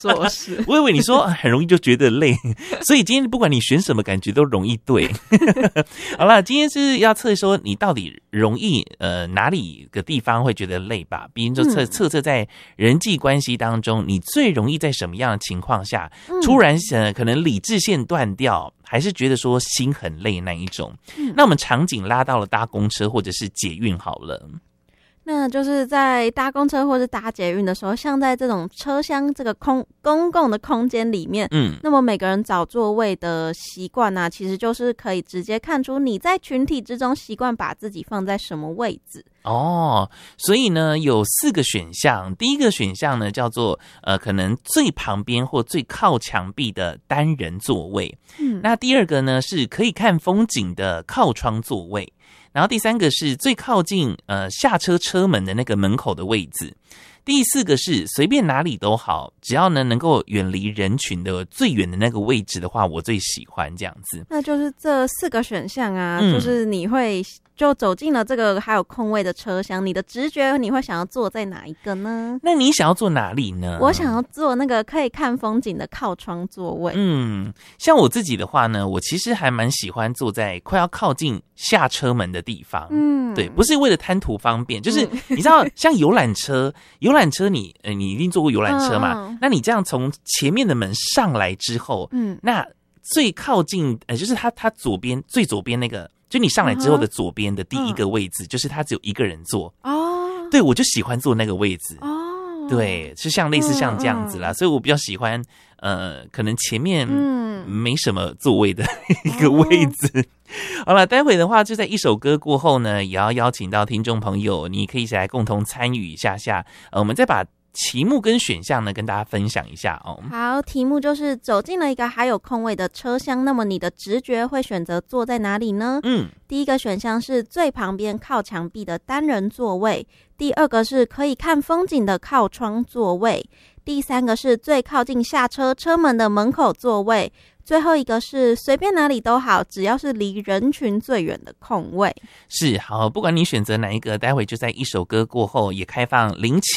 做事。 我以为你说很容易就觉得累，所以今天不管你选什么，感觉都容易对。好啦，今天是要测说你到底容易哪里个地方会觉得累吧？比如说测在人际关系当中，你最容易在什么样的情况下，突然可能理智线断掉，还是觉得说心很累那一种？那我们场景拉到了搭公车或者是捷运好了。 那就是在搭公车或是搭捷运的时候，像在这种车厢这个公共的空间里面，那么每个人找座位的习惯啊，其实就是可以直接看出你在群体之中习惯把自己放在什么位置。 哦，所以呢有4个选项，第一个选项呢叫做可能最旁边或最靠墙壁的单人座位，那第二个呢是可以看风景的靠窗座位，然后第3个是最靠近下车车门的那个门口的位置，第4个是随便哪里都好，只要呢能够远离人群的最远的那个位置的话，我最喜欢这样子。 那就是这4个选项啊，就是你会就走进了这个还有空位的车厢，你的直觉你会想要坐在哪一个呢？ 那你想要坐哪里呢？ 我想要坐那个可以看风景的靠窗座位。 像我自己的话呢，我其实还蛮喜欢坐在快要靠近下车门的地方。对，不是为了贪图方便，就是你知道像游览车你一定坐过游览车嘛，那你这样从前面的门上来之后，那最靠近就是它左边最左边那个，就你上来之后的左边的第一个位置，就是它只有一个人坐。对，我就喜欢坐那个位置。对，是类似像这样子啦，所以我比较喜欢可能前面没什么座位的一个位置。好了，待会的话就在一首歌过后呢，也要邀请到听众朋友，你可以一起来共同参与一下我们再把题目跟选项呢跟大家分享一下哦。 好，题目就是走进了一个还有空位的车厢，那么你的直觉会选择坐在哪里呢？第一个选项是最旁边靠墙壁的单人座位，第二个是可以看风景的靠窗座位，第3个是最靠近下车车门的门口座位，最后一个是随便哪里都好，只要是离人群最远的空位。 是，好，不管你选择哪一个，待会就在一首歌过后也开放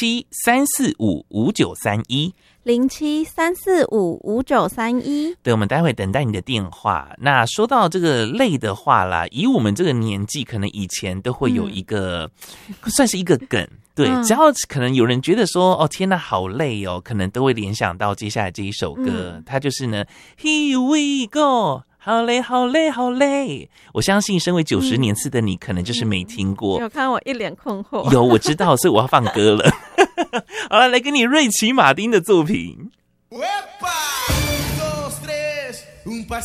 07-345-5931 07-345-5931。 对，我们待会等待你的电话。那说到这个累的话啦，以我们这个年纪，可能以前都会有一个算是一个梗。对，只要可能有人觉得说哦天哪好累哦，可能都会联想到接下来这一首歌，它就是呢 Here we go， 好累好累好累。我相信身为90年次的你可能就是没听过。 有看我一脸困惑。 有，我知道，所以我要放歌了。好了，来给你瑞奇马丁的作品。